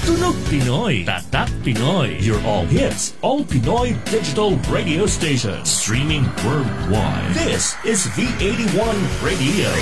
Tunog Pinoy, Tatak Pinoy, your all hits, all Pinoy digital radio station, streaming worldwide. This is V81 Radio.